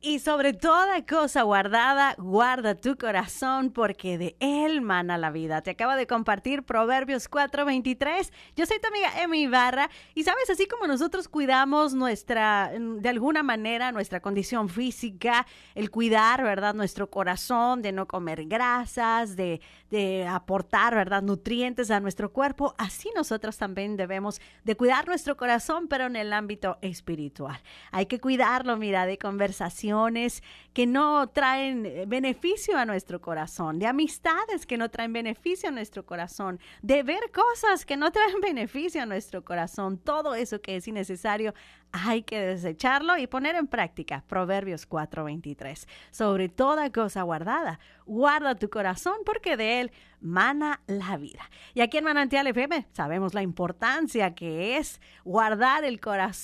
Y sobre toda cosa guardada, guarda tu corazón porque de él mana la vida. Te acabo de compartir Proverbios 4:23. Yo soy tu amiga Emi Ibarra y sabes, así como nosotros cuidamos de alguna manera, nuestra condición física, el cuidar, ¿verdad? Nuestro corazón, de no comer grasas, de aportar, ¿verdad? Nutrientes a nuestro cuerpo, así nosotros también debemos de cuidar nuestro corazón, pero en el ámbito espiritual. Hay que cuidarlo, mira, de conversaciones que no traen beneficio a nuestro corazón, de amistades que no traen beneficio a nuestro corazón, de ver cosas que no traen beneficio a nuestro corazón. Todo eso que es innecesario hay que desecharlo y poner en práctica. Proverbios 4:23. Sobre toda cosa guardada, guarda tu corazón porque de él mana la vida. Y aquí en Manantial FM sabemos la importancia que es guardar el corazón